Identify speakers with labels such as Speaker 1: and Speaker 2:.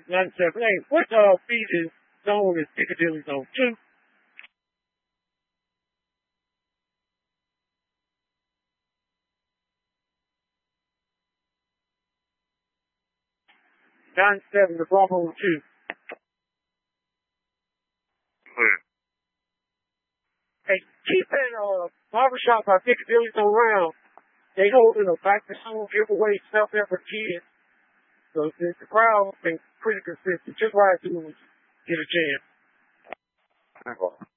Speaker 1: 97. Hey, what feed is zone is Piccadilly Zone 2? 97, the Bravo 2. Hey, keep that barbershop by Piccadilly Zone round. They holding a back to school giveaway stuff there for kids. So since the crowd been pretty consistent, just ride through and get a chance.